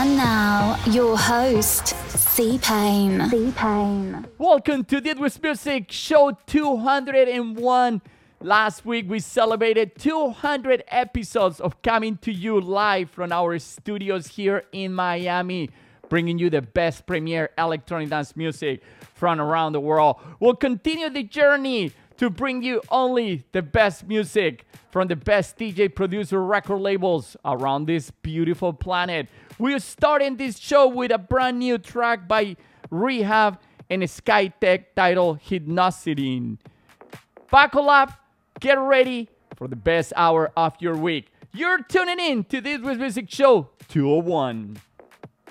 And now, your host, C-Pain. C-Pain. Welcome to This Was Music, show 201. Last week, we celebrated 200 episodes of coming to you live from our studios here in Miami, bringing you the best premier electronic dance music from around the world. We'll continue the journey to bring you only the best music from the best DJ, producer, record labels around this beautiful planet. We're starting this show with a brand new track by Rehab and Skytech titled Hypnosidine. Buckle up, get ready for the best hour of your week. You're tuning in to This Was Music Show 201.